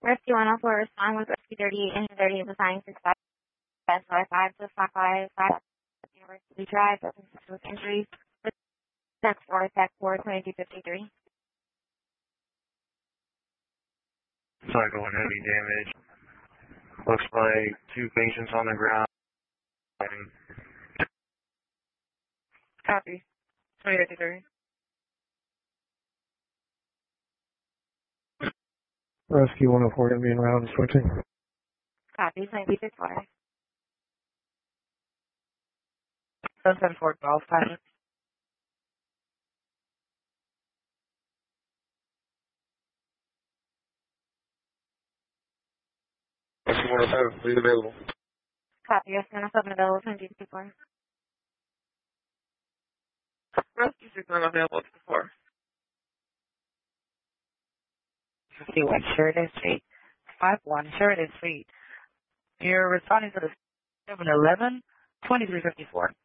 Rescue 104, respond with Rescue 38, engine 38, assigned to Spot 5 to Stock 5, University Drive, with injuries, Tech 4, 2253. Cycle and heavy damage. Looks like 2 patients on the ground. Copy. 2053. Rescue 104 going to be in round switching. Copy. 2054. Sunset Fort Golf Pilot. Rescue 107, please available. Copy. Rescue 107 available. 2054. Rescue 61 available to the floor. 51 Sheridan Street. 51 Sheridan Street. You're responding to the 711 2354.